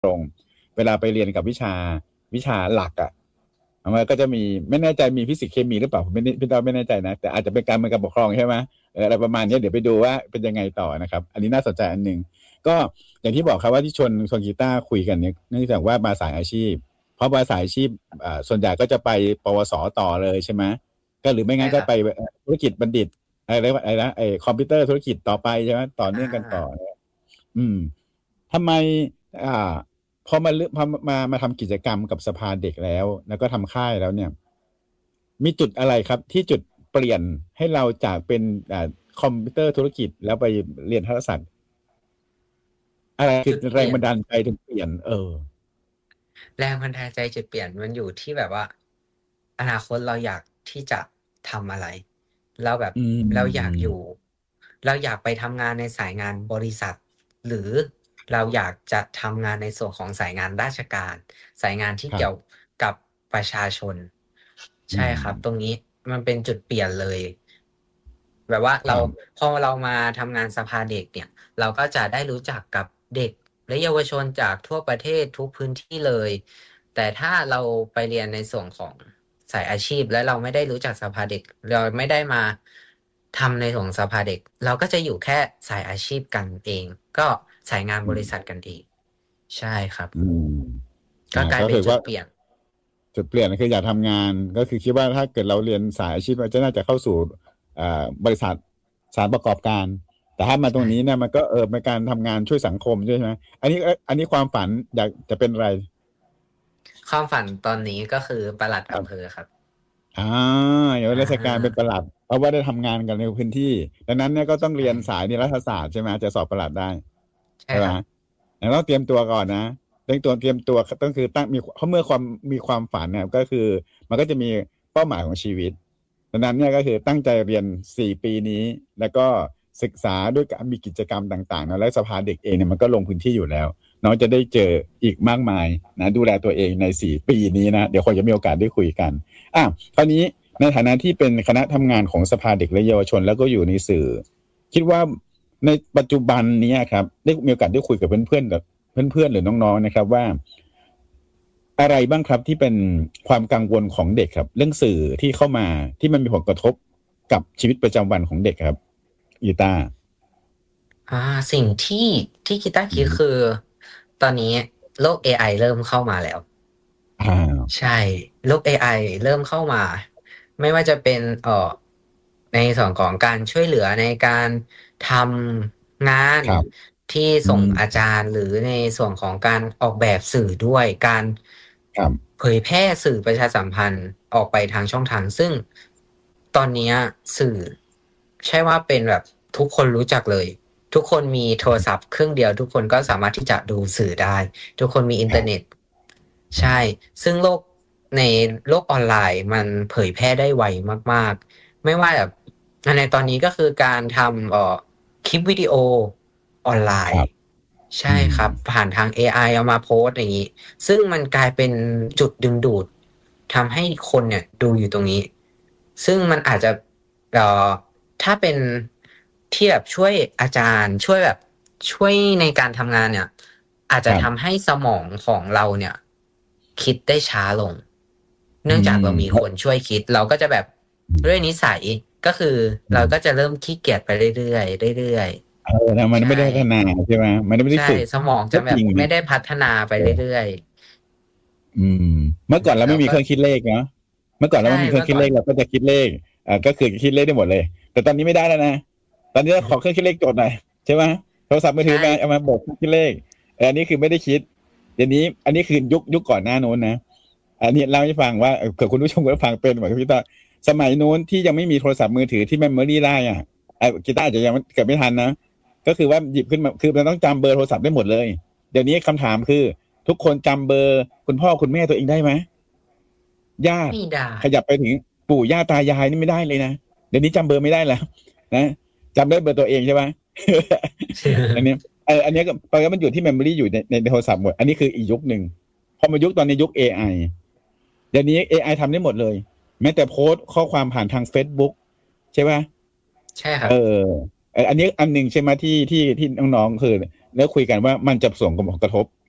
ตรงเวลาไปเรียนกับวิชาหลักมันก็จะมีไม่แน่ใจมีฟิสิกส์เคมีหรือเปล่าผมพี่ต้อไม่แน่ใจนะแต่อาจจะเป็นการเมืองการปกครองใช่ไหมอะไรประมาณนี้เดี๋ยวไปดูว่าเป็นยังไงต่อนะครับอันนี้น่าสนใจอันหนึ่งก็อย่างที่บอกครับว่าที่ชวนกีตาร์คุยกันเนี่ยเนื่องจากว่ามาสายอาชีพเพราะมาสายอาชีพส่วนใหญ่ก็จะไปปวสต่อเลยใช่ไหมก็หรือไม่งั้นก็ไปธุรกิจบัณฑิตอะไรนะคอมพิวเตอร์ธุรกิจต่อไปใช่ไหมต่อเนื่องกันต่ออืมทำไมอ่าพอมาทำกิจกรรมกับสภาเด็กแล้วก็ทำค่ายแล้วเนี่ยมีจุดอะไรครับที่จุดเปลี่ยนให้เราจากเป็นคอมพิวเตอร์ธุรกิจแล้วไปเรียนทัศศาสตร์อะไรคือแรงบันดาลใจถึงเปลี่ยนแรงบันดาลใจจุดเปลี่ยนมันอยู่ที่แบบว่าอนาคตเราอยากที่จะทำอะไรเราแบบเราอยากไปทำงานในสายงานบริษัทหรือเราอยากจะทำงานในส่วนของสายงานราชการสายงานที่เกี่ยวกับประชาชนใช่ครับตรงนี้มันเป็นจุดเปลี่ยนเลยแบบว่าพอเรามาทำงานสภาเด็กเนี่ยเราก็จะได้รู้จักกับเด็กและเยาวชนจากทั่วประเทศทุกพื้นที่เลยแต่ถ้าเราไปเรียนในส่วนของสายอาชีพและเราไม่ได้รู้จักสภาเด็กเราไม่ได้มาทำในของสภาเด็กเราก็จะอยู่แค่สายอาชีพกันเองก็สายงานบริษัทกันเองใช่ครับก็กลายเป็นจุดเปลี่ยนคืออยากทำงานก็คือคิดว่าถ้าเกิดเราเรียนสายอาชีพเราจะน่าจะเข้าสู่บริษัทสารประกอบการแต่ถ้ามาตรงนี้เนี่ยมันก็เป็นการทำงานช่วยสังคมใช่ไหมอันนี้ความฝันอยากจะเป็นอะไรความฝันตอนนี้ก็คือปลัดอำเภอครับอย่างราชการเป็นปลัดเพราะว่าได้ทำงานกันในพื้นที่ดังนั้นเนี่ยก็ต้องเรียนสายในรัฐศาสตร์ใช่ไหมจะสอบปลัดได้ใช่ไหมแต่ต้องเตรียมตัวก่อนนะเตรียมตัวต้องคือตั้งเพราะเมื่อมีความฝันเนี่ยก็คือมันก็จะมีเป้าหมายของชีวิตดังนั้นเนี่ยก็คือตั้งใจเรียน4 ปีนี้แล้วก็ศึกษาด้วยการมีกิจกรรมต่างๆนะและสภาเด็กเองเนี่ยมันก็ลงพื้นที่อยู่แล้วน้องจะได้เจออีกมากมายนะดูแลตัวเองใน4 ปีนี้นะเดี๋ยวคงจะมีโอกาสได้คุยกันคราวนี้ในฐานะที่เป็นคณะทำงานของสภาเด็กและเยาวชนแล้วก็อยู่ในสื่อคิดว่าในปัจจุบันนี้ครับได้มีโอกาสได้คุยกับเพื่อนหรือน้องๆนะครับว่าอะไรบ้างครับที่เป็นความกังวลของเด็กครับเรื่องสื่อที่เข้ามาที่มันมีผลกระทบกับชีวิตประจำวันของเด็กครับกีตาร์สิ่งที่กีตาร์คิดคือตอนนี้โลก AI เริ่มเข้ามาแล้วใช่โลก AI เริ่มเข้ามาไม่ว่าจะเป็นในส่วนของการช่วยเหลือในการทำงานที่ส่งอาจารย์หรือในส่วนของการออกแบบสื่อด้วยการเผยแพร่สื่อประชาสัมพันธ์ออกไปทางช่องทางซึ่งตอนนี้สื่อใช่ว่าเป็นแบบทุกคนรู้จักเลยทุกคนมีโทรศัพท์เครื่องเดียวทุกคนก็สามารถที่จะดูสื่อได้ทุกคนมีอินเทอร์เน็ตใช่ซึ่งในโลกออนไลน์มันเผยแพร่ได้ไวมากๆไม่ว่าแบบในตอนนี้ก็คือการทำคลิปวิดีโอออนไลน์ใช่ครับผ่านทาง AI เอามาโพสต์อย่างนี้ซึ่งมันกลายเป็นจุดดึงดูดทำให้คนเนี่ยดูอยู่ตรงนี้ซึ่งมันอาจจะถ้าเป็นที่แบบช่วยอาจารย์ช่วยในการทำงานเนี่ยอาจจะทำให้สมองของเราเนี่ยคิดได้ช้าลงเนื่องจากเรามีคนช่วยคิดเราก็จะแบบด้วยนิสัยก็คือเราก็จะเริ่มขี้เกียจไปเรื่อยๆเรื่อยๆมันไม่ได้พัฒนาใช่ไหมมันไม่ได้ฝึกสมองจะแบบไม่ได้พัฒนาไปเรื่อยๆเมื่อก่อนเราไม่มีเครื่องคิดเลขเนาะเมื่อก่อนเราไม่มีเครื่องคิดเลขเราก็จะคิดเลขก็คือคิดเลขได้หมดเลยแต่ตอนนี้ไม่ได้แล้วนะตอนนี้เราขอเครื่องคิดเลขโจทย์หน่อยใช่ไหมโทรศัพท์มือถือมาเอามาบอกคิดเลขอันนี้คือไม่ได้คิดเดี๋ยวนี้อันนี้คือยุคก่อนหน้าโน้นนะอันนี้เล่าให้ฟังว่าเผื่อคุณผู้ชมก็ฟังเป็นเหมือนพี่ตาสมัยโน้นที่ยังไม่มีโทรศัพท์มือถือที่เมมโมรี่ได้กีตาร์อาจจะยังเกิดไม่ทันนะก็คือว่าหยิบขึ้นมาคือมันต้องจำเบอร์โทรศัพท์ได้หมดเลยเดี๋ยวนี้คำถามคือทุกคนจำเบอร์คุณพ่อคุณแม่ตัวเองได้ไหมญาติขยับไปถึงปู่ย่าตายายนี่ไม่ได้เลยนะเดี๋ยวนี้จำเบอร์ไม่ได้แล้วนะจำได้เบอร์ตัวเองใช่ไหม อันนี้ก็ตอนนี้มันอยู่ที่เมมโมรี่อยู่ในโทรศัพท์หมดอันนี้คืออีกยุคหนึ่งพอมายุคตอนนี้ยุค AI เดี๋ยวนี้ AI ทำได้หมดเลยแม้แต่โพสต์ข้อความผ่านทาง Facebook ใช่ไหมใช่ครับอันนี้อันหนึ่งใช่ไหมที่น้องๆคือแล้วคุยกันว่ามันจะส่งผลกระทบ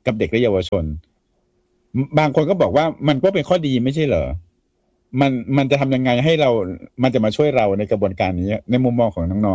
กับเด็กและเยาวชนบางคนก็บอกว่ามันก็เป็นข้อดีไม่ใช่เหรอมันจะทำยังไงให้มันจะมาช่วยเราในกระบวนการนี้ในมุมมองของน้อง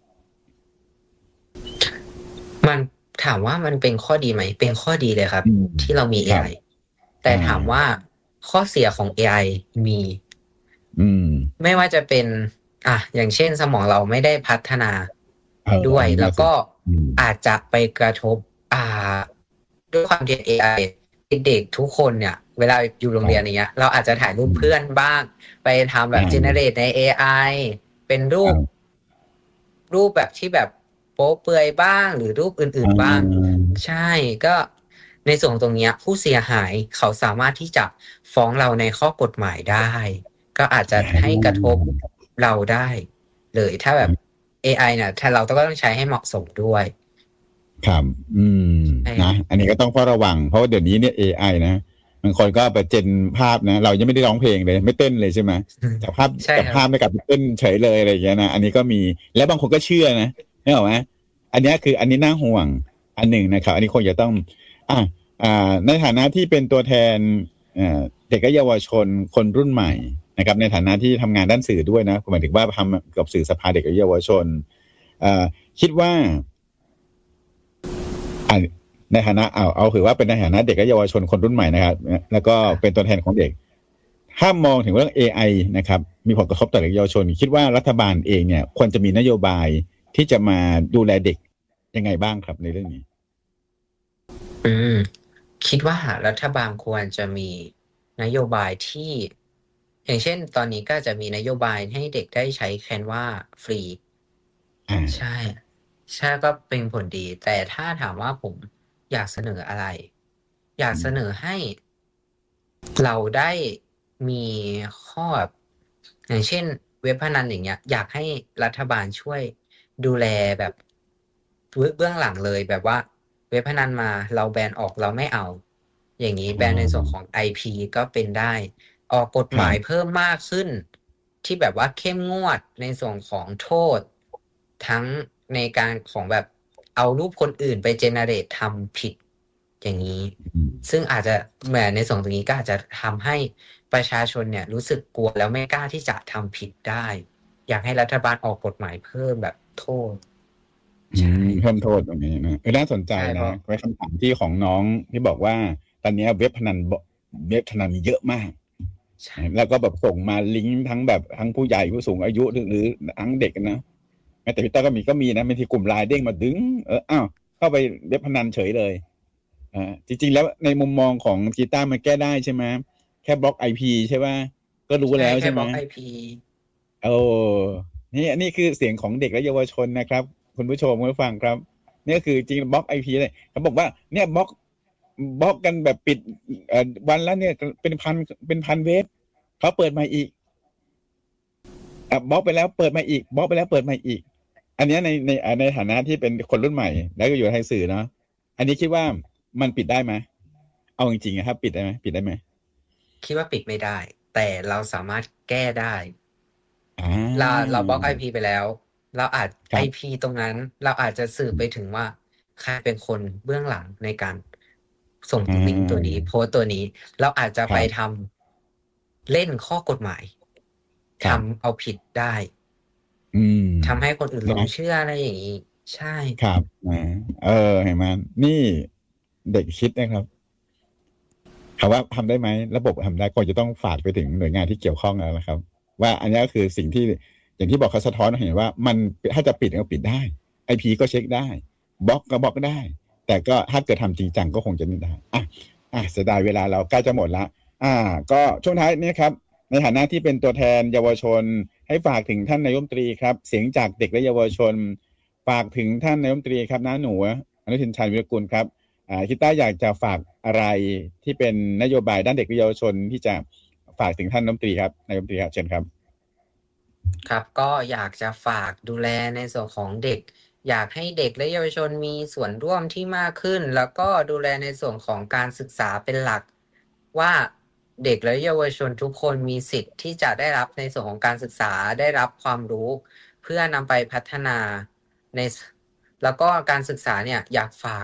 มันถามว่ามันเป็นข้อดีไหมเป็นข้อดีเลยครับที่เรามี AI แต่ถามว่าข้อเสียของ AI มีไม่ว่าจะเป็นอย่างเช่นสมองเราไม่ได้พัฒนาด้วยแล้วก็อาจจะไปกระทบด้วยความที่ AI เด็กทุกคนเนี่ยเวลาอยู่โรงเรียนอย่างเงี้ยเราอาจจะถ่ายรูปเพื่อนบ้างไปทำแบบเจเนเรตใน AI เป็นรูปแบบที่แบบโป๊เปลือยบ้างหรือรูปอื่นๆบ้างใช่ก็ในส่วนตรงเนี้ยผู้เสียหายเขาสามารถที่จะฟ้องเราในข้อกฎหมายได้ก็อาจจะให้กระทบเราได้เลยถ้าแบบ AI เนี่ยถ้าเราต้องใช้ให้เหมาะสมด้วยครับนะอันนี้ก็ต้องเฝ้าระวังเพราะว่าเดี๋ยวนี้เนี่ย AI นะบางคนก็ไปเจนภาพนะเรายังไม่ได้ร้องเพลงเลยไม่เต้นเลยใช่ไหมจากภาพไม่กลับเต้นเฉยเลยอะไรอย่างเงี้ยนะอันนี้ก็มีแล้วบางคนก็เชื่อนะไม่หรอไหมอันนี้คืออันนี้น่าห่วงอันหนึ่งนะครับอันนี้คงจะต้องในฐานะที่เป็นตัวแทนเด็กและเยาวชนคนรุ่นใหม่นะครับในฐานะที่ทำงานด้านสื่อด้วยนะหมายถึงว่าทำกับสื่อสภาเด็กและเยาวชนคิดว่าในฐานะเอาถือว่าเป็นในฐานะเด็กและเยาวชนคนรุ่นใหม่นะครับแล้วก็เป็นตัวแทนของเด็กถ้ามองถึงเรื่อง AI นะครับมีผลกระทบต่อเด็กเยาวชนคิดว่ารัฐบาลเองเนี่ยควรจะมีนโยบายที่จะมาดูแลเด็กยังไงบ้างครับในเรื่องนี้คิดว่ารัฐบาลควรจะมีนโยบายที่อย่างเช่นตอนนี้ก็จะมีนโยบายให้เด็กได้ใช้ Canva ฟรีใช่ก็เป็นผลดีแต่ถ้าถามว่าผมอยากเสนออะไรอยากเสนอให้เราได้มีข้ออย่างเช่นเว็บพนันอย่างเงี้ยอยากให้รัฐบาลช่วยดูแลแบบเบื้องหลังเลยแบบว่าเว็บพนันมาเราแบนออกเราไม่เอาอย่างนี้แบนในส่วนของ IP ก็เป็นได้ออกกฎหมายเพิ่มมากขึ้นที่แบบว่าเข้มงวดในส่วนของโทษทั้งในการของแบบเอารูปคนอื่นไปเจเนเรตทำผิดอย่างนี้ซึ่งอาจจะแหมในส่วนตรงนี้ก็อาจจะทำให้ประชาชนเนี่ยรู้สึกกลัวแล้วไม่กล้าที่จะทำผิดได้อยากให้รัฐบาลออกกฎหมายเพิ่มแบบโทษเพิ่มโทษตรงนี้นะน่าสนใจนะไว้คำถามที่ของน้องที่บอกว่าตอนนี้เว็บพนันเยอะมากแล้วก็แบบส่งมาลิงก์ทั้งแบบทั้งผู้ใหญ่ผู้สูงอายุหรือทั้งเด็กนะแต่พี่ต้าก็มีนะบางทีกลุ่มไลน์เด้งมาดึงเข้าไปเว็บพนันเฉยเลยจริงๆแล้วในมุมมองของกีตาร์มันแก้ได้ใช่ไหมแค่บล็อก IP ใช่ไหมก็รู้แล้วใช่ไหมแค่บล็อก IP นี่คือเสียงของเด็กและเยาวชนนะครับคุณผู้ชมคุณผู้ฟังครับนี่ก็คือจริงบล็อก IP เลยเขาบอกว่าเนี่ยบล็อกกันแบบปิดวันละเนี่ยเป็นพันเว็บเขาเปิดมาอีกบล็อกไปแล้วเปิดมาอีกบล็อกไปแล้วเปิดมาอีกอันนี้ในฐานะที่เป็นคนรุ่นใหม่แล้วก็อยู่ในสื่อเนาะอันนี้คิดว่ามันปิดได้ไหมเอาจริงๆครับปิดได้ไหมคิดว่าปิดไม่ได้ แต่เราสามารถแก้ได้เราบล็อก IP ไปแล้วเราอาจ IP ตรงนั้นเราอาจจะสืบไปถึงว่าใครเป็นคนเบื้องหลังในการส่งลิงก์ตัวนี้โพสต์ตัวนี้เราอาจจะไปทำเล่นข้อกฎหมายทำเอาผิดได้ทำให้คนอื่นหลงเชื่ออะไรอย่างนี้ใช่ครับเห็นไหมนี่เด็กคิดนะครับถามว่าทำได้ไหมระบบทำได้ก็จะต้องฝากไปถึงหน่วยงานที่เกี่ยวข้องแล้วนะครับว่าอันนี้ก็คือสิ่งที่อย่างที่บอกเขาสะท้อนเห็นว่ามันถ้าจะปิดก็ปิดได้ IP ก็เช็คได้บล็อกก็บล็อกได้ แต่ก็ถ้าเกิดทำจริงจังก็คงจะไม่ได้เสียดายเวลาเราใกล้จะหมดละก็ช่วงท้ายนี้ครับในฐานะที่เป็นตัวแทนเยาวชนให้ฝากถึงท่านนายกรัฐมนตรีครับเสียงจากเด็กและเยาวชนฝากถึงท่านนายกรัฐมนตรีครับน้าหนูอนุทินชาญวิรกูลครับคิดว่าอยากจะฝากอะไรที่เป็นนโยบายด้านเด็กและเยาวชนที่จะฝากถึงท่านรัฐมนตรีครับนายกรัฐมนตรีครับเชิญครับครับก็อยากจะฝากดูแลในส่วนของเด็กอยากให้เด็กและเยาวชนมีส่วนร่วมที่มากขึ้นแล้วก็ดูแลในส่วนของการศึกษาเป็นหลักว่าเด็กและเยาวชนทุกคนมีสิทธิ์ที่จะได้รับในส่วนของการศึกษาได้รับความรู้เพื่อนำไปพัฒนาในแล้วก็การศึกษาเนี่ยอยากฝาก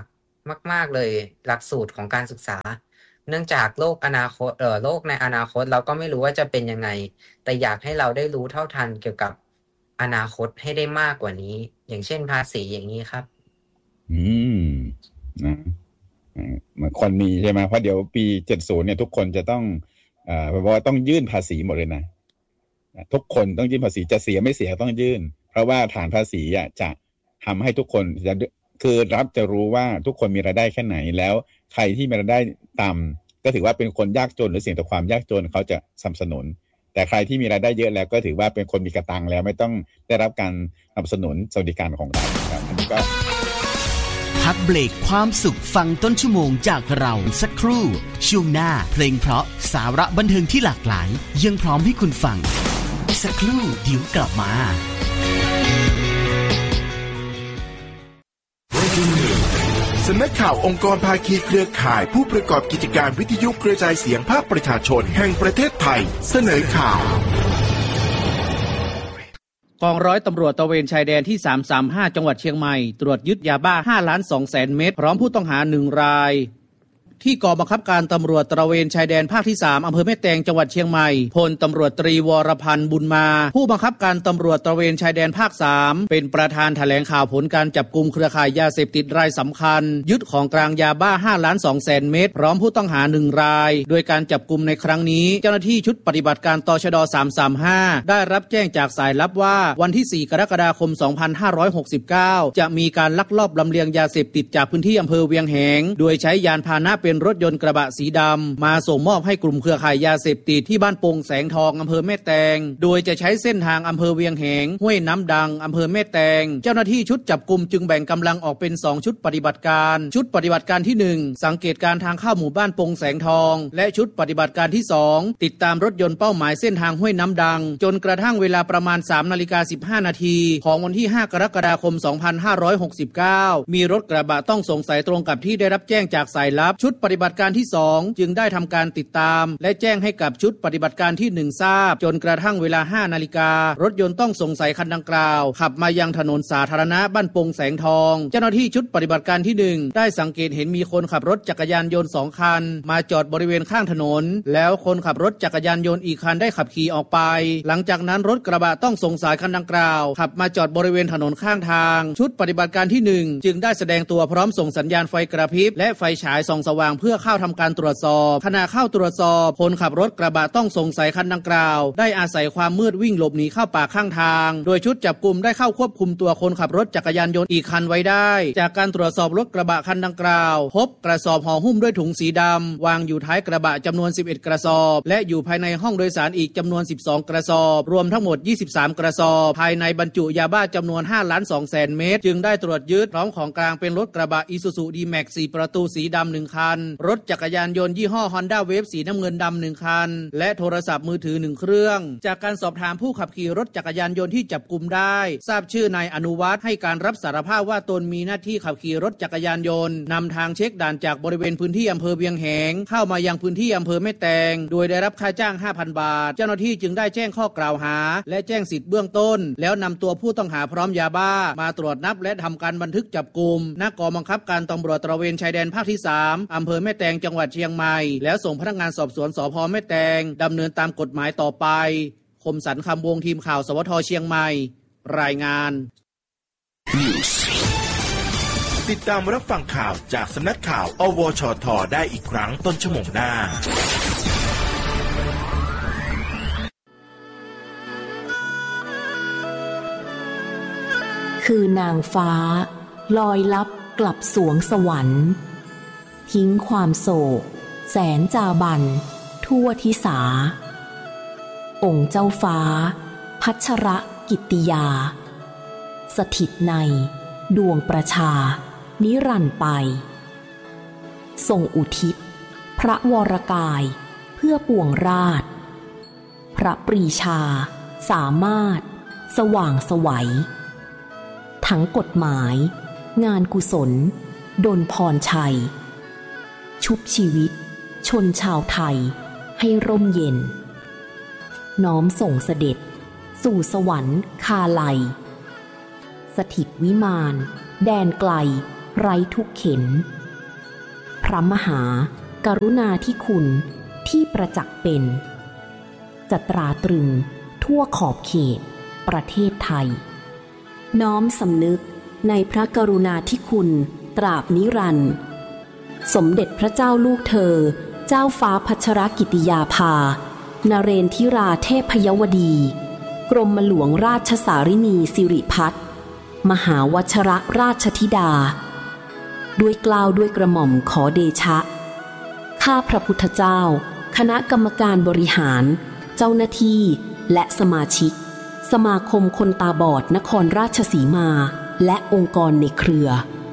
มากๆเลยหลักสูตรของการศึกษา เนื่องจากโลกโลกในอนาคตเราก็ไม่รู้ว่าจะเป็นยังไง แต่อยากให้เราได้รู้เท่าทันเกี่ยวกับอนาคตให้ได้มากกว่านี้ อย่างเช่นภาษีอย่างนี้ครับอืมนะเหมือนคนมีใช่ไหมเพราะเดี๋ยวปี70เนี่ยทุกคนจะต้องเพราะว่าต้องยื่นภาษีหมดเลยนะทุกคนต้องยื่นภาษีจะเสียไม่เสียต้องยื่นเพราะว่าฐานภาษีจะทำให้ทุกคนคือรัฐจะรู้ว่าทุกคนมีรายได้แค่ไหนแล้วใครที่มีรายได้ต่ำก็ถือว่าเป็นคนยากจนหรือเสี่ยงต่อความยากจนเขาจะสนับสนุนแต่ใครที่มีรายได้เยอะแล้วก็ถือว่าเป็นคนมีกระตังแล้วไม่ต้องได้รับการสนับสนุนสวัสดิการของรัฐครับอันนี้ก็พักเบรกความสุขฟังต้นชั่วโมงจากเราสักครู่ช่วงหน้าเพลงเพราะสาระบันเทิงที่หลากหลายยังพร้อมให้คุณฟังสักครู่เดี๋ยวกลับมาสำนักข่าวองค์กรภาคีเครือข่ายผู้ประกอบกิจการวิทยุกระจายเสียงภาคประชาชนแห่งประเทศไทยเสนอข่าวกองร้อยตำรวจตระเวนชายแดนที่335จังหวัดเชียงใหม่ตรวจยึดยาบ้า 5,200,000 เม็ดพร้อมผู้ต้องหา1รายที่กองบังคับการตำรวจตระเวนชายแดนภาคที่3อำเภอแม่แตงจังหวัดเชียงใหม่พลตำรวจตรีวรพันธ์บุญมาผู้บังคับการตำรวจตระเวนชายแดนภาค3เป็นประธานแถลงข่าวผลการจับกุมเครือข่ายยาเสพติดรายสำคัญยึดของกลางยาบ้า 5,200,000 เม็ดพร้อมผู้ต้องหา1รายโดยการจับกุมในครั้งนี้เจ้าหน้าที่ชุดปฏิบัติการตชด335ได้รับแจ้งจากสายลับว่าวันที่4กรกฎาคม2569จะมีการลักลอบลำเลียงยาเสพติดจากพื้นที่อำเภอเวียงแหงโดยใช้ยานพาหนะเป็นรถยนต์กระบะสีดำมาส่งมอบให้กลุ่มเครือข่ายยาเสพติดที่บ้านโป่งแสงทองอำเภอแม่แตงโดยจะใช้เส้นทางอำเภอเวียงแหงห้วยน้ำดังอำเภอแม่แตงเจ้าหน้าที่ชุดจับกุมจึงแบ่งกำลังออกเป็น2ชุดปฏิบัติการชุดปฏิบัติการที่1สังเกตการทางเข้าหมู่บ้านโป่งแสงทองและชุดปฏิบัติการที่2ติดตามรถยนต์เป้าหมายเส้นทางห้วยน้ำดังจนกระทั่งเวลาประมาณ 3:15 นาทีของวันที่5กรกฎาคม2569มีรถกระบะต้องสงสัยตรงกับที่ได้รับแจ้งจากสายลับชุดปฏิบัติการที่2จึงได้ทำการติดตามและแจ้งให้กับชุดปฏิบัติการที่1ทราบจนกระทั่งเวลา 5 นาฬิการถยนต์ต้องสงสัยคันดังกล่าวขับมายังถนนสาธารณะบ้านโป่งแสงทองเจ้าหน้าที่ชุดปฏิบัติการที่1ได้สังเกตเห็นมีคนขับรถจักรยานยนต์2คันมาจอดบริเวณข้างถนนแล้วคนขับรถจักรยานยนต์อีกคันได้ขับขี่ออกไปหลังจากนั้นรถกระบะต้องสงสัยคันดังกล่าวขับมาจอดบริเวณถนนข้างทางชุดปฏิบัติการที่1จึงได้แสดงตัวพร้อมส่งสัญญาณไฟกระพริบและไฟฉายส่องสว่างเพื่อเข้าทำการตรวจสอบขณะเข้าตรวจสอบคนขับรถกระบะต้องสงสัยคันดังกล่าวได้อาศัยความมืดวิ่งหลบหนีเข้าป่าข้างทางโดยชุดจับกุมได้เข้าควบคุมตัวคนขับรถจักรยานยนต์อีกคันไว้ได้จากการตรวจสอบรถกระบะคันดังกล่าวพบกระสอบห่อหุ้มด้วยถุงสีดำวางอยู่ท้ายกระบะจำนวน11กระสอบและอยู่ภายในห้องโดยสารอีกจำนวน12กระสอบรวมทั้งหมด23กระสอบภายในบรรจุยาบ้าจำนวน 5,200,000 เม็ดจึงได้ตรวจยึดพร้อมของกลางเป็นรถกระบะ Isuzu D-Max 4 ประตูสีดำ1คันรถจักรยานยนต์ยี่ห้อ Honda Wave สีน้ำเงินดำ1คันและโทรศัพท์มือถือ1เครื่องจากการสอบถามผู้ขับขี่รถจักรยานยนต์ที่จับกุมได้ทราบชื่อนายอนุวัฒน์ให้การรับสารภาพว่าตนมีหน้าที่ขับขี่รถจักรยานยนต์นำทางเช็คด่านจากบริเวณพื้นที่อำเภอเวียงแหงเข้ามายังพื้นที่อำเภอแม่แตงโดยได้รับค่าจ้าง 5,000 บาทเจ้าหน้าที่จึงได้แจ้งข้อกล่าวหาและแจ้งสิทธิ์เบื้องต้นแล้วนำตัวผู้ต้องหาพร้อมยาบ้ามาตรวจนับและทำการบันทึกจับกุมณกองบังคับการตำรวจตระเวนชายแดนภาคที่3อำเภอแม่แตงจังหวัดเชียงใหม่แล้วส่งพนักงานสอบสวนสภ.แม่แตงดำเนินตามกฎหมายต่อไปคมสันต์คำวงทีมข่าวสวท.เชียงใหม่รายงานติดตามรับฟังข่าวจากสำนักข่าวอวชท.ได้อีกครั้งต้นชั่วโมงหน้าคือนางฟ้าลอยลับกลับสวงสวรรค์ทิ้งความโศกแสนจาบันทั่วทิสาองค์เจ้าฟ้าพัชรกิตติยาสถิตในดวงประชานิรันดร์ไปทรงอุทิศพระวรกายเพื่อปวงราชพระปรีชาสามารถสว่างไสวทั้งกฎหมายงานกุศลดลพรชัยชุบชีวิตชนชาวไทยให้ร่มเย็นน้อมส่งเสด็จสู่สวรรค์คาไลสถิตวิมานแดนไกลไร้ทุกเข็ญระมหากรุณาธิคุณที่ประจักษ์เป็นจะตราตรึงทั่วขอบเขตประเทศไทยน้อมสำนึกในพระกรุณาธิคุณตราบนิรันดร์สมเด็จพระเจ้าลูกเธอเจ้าฟ้าพัชรกิติยาภานเรนทิราเทพยวดีกรมหลวงราชสารินีสิริพัฒน์มหาวชรราชธิดาด้วยเกล้าด้วยกระหม่อมขอเดชะข้าพระพุทธเจ้าคณะกรรมการบริหารเจ้าหน้าที่และสมาชิกสมาคมคนตาบอดนครราชสีมาและองค์กรในเครือ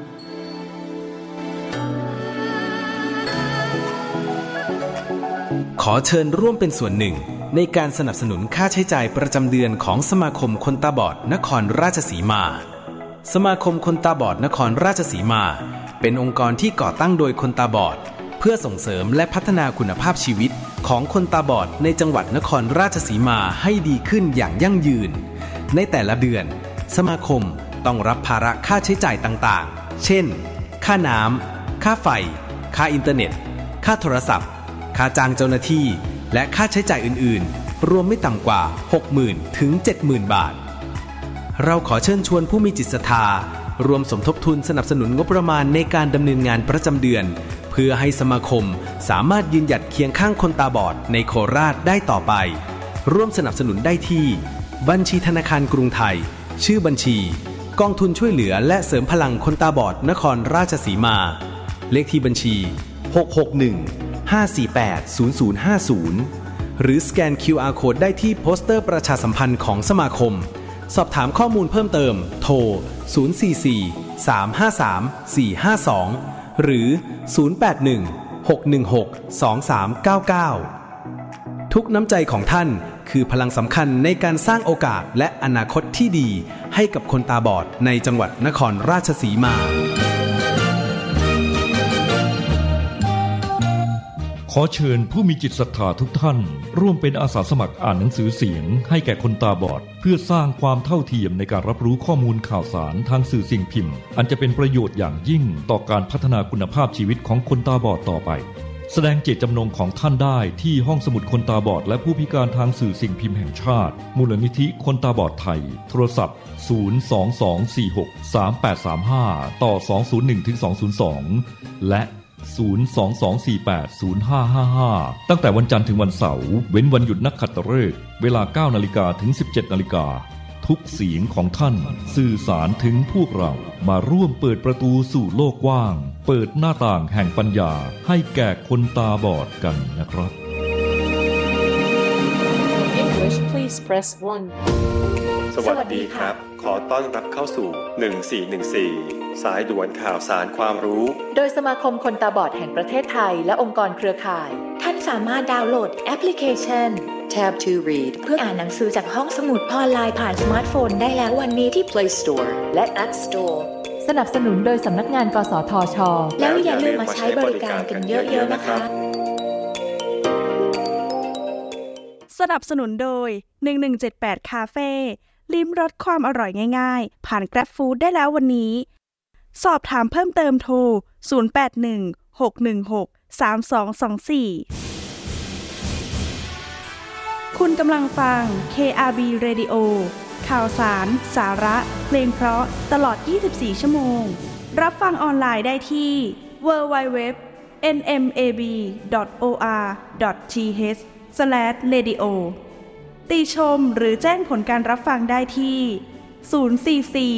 ขอเชิญร่วมเป็นส่วนหนึ่งในการสนับสนุนค่าใช้จ่ายประจำเดือนของสมาคมคนตาบอดนครราชสีมาสมาคมคนตาบอดนครราชสีมาเป็นองค์กรที่ก่อตั้งโดยคนตาบอดเพื่อส่งเสริมและพัฒนาคุณภาพชีวิตของคนตาบอดในจังหวัดนครราชสีมาให้ดีขึ้นอย่างยั่งยืนในแต่ละเดือนสมาคมต้องรับภาระค่าใช้จ่ายต่างๆเช่นค่าน้ำค่าไฟค่าอินเทอร์เน็ตค่าโทรศัพท์ค่าจ้างเจ้าหน้าที่และค่าใช้จ่ายอื่นๆรวมไม่ต่ำกว่า 60,000 ถึง 70,000 บาทเราขอเชิญชวนผู้มีจิตศรัทธารวมสมทบทุนสนับสนุนงบประมาณในการดำเนินงานประจำเดือนเพื่อให้สมาคมสามารถยืนหยัดเคียงข้างคนตาบอดในโคราชได้ต่อไปร่วมสนับสนุนได้ที่บัญชีธนาคารกรุงไทยชื่อบัญชีกองทุนช่วยเหลือและเสริมพลังคนตาบอดนครราชสีมาเลขที่บัญชี661-548-0050หรือสแกน QR Code ได้ที่โปสเตอร์ประชาสัมพันธ์ของสมาคมสอบถามข้อมูลเพิ่มเติมโทร044-353-452หรือ081-616-2399ทุกน้ำใจของท่านคือพลังสำคัญในการสร้างโอกาสและอนาคตที่ดีให้กับคนตาบอดในจังหวัดนครราชสีมาขอเชิญผู้มีจิตศรัทธาทุกท่านร่วมเป็นอาสาสมัครอ่านหนังสือเสียงให้แก่คนตาบอดเพื่อสร้างความเท่าเทียมในการรับรู้ข้อมูลข่าวสารทางสื่อสิ่งพิมพ์อันจะเป็นประโยชน์อย่างยิ่งต่อการพัฒนาคุณภาพชีวิตของคนตาบอดต่อไปแสดงเจตจำนงของท่านได้ที่ห้องสมุดคนตาบอดและผู้พิการทางสื่อสิ่งพิมพ์แห่งชาติมูลนิธิคนตาบอดไทยโทรศัพท์022463835ต่อ201-202และ022480555ตั้งแต่วันจันทร์ถึงวันเสาร์เว้นวันหยุดนักขัตฤกษ์เวลา 9:00 นถึง 17:00 นทุกเสียงของท่านสื่อสารถึงพวกเรามาร่วมเปิดประตูสู่โลกกว้างเปิดหน้าต่างแห่งปัญญาให้แก่คนตาบอดกันนะครับ English please press 1 สวัสดีครับขอต้อนรับเข้าสู่1414สายด่วนข่าวสารความรู้โดยสมาคมคนตาบอดแห่งประเทศไทยและองค์กรเครือข่ายท่านสามารถดาวน์โหลดแอปพลิเคชัน Tab to Read เพื่ออ่านหนังสือจากห้องสมุดออนไลน์ผ่านสมาร์ทโฟนได้แล้ววันนี้ที่ Play Store และ App Store สนับสนุนโดยสำนักงานกสทช. แล้วอย่าลืมมาใช้บริการกันเยอะๆนะคะสนับสนุนโดย1178คาเฟ่ลิ้มรสความอร่อยง่ายๆผ่าน Grab Food ได้แล้ววันนี้สอบถามเพิ่มเติมโทร0816163224คุณกำลังฟัง KRB Radio ข่าวสารสาระเพลงเพราะตลอด24ชั่วโมงรับฟังออนไลน์ได้ที่ www.nmab.or.th/radio ติชมหรือแจ้งผลการรับฟังได้ที่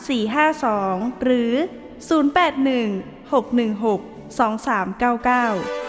044-353-452หรือ081-616-2399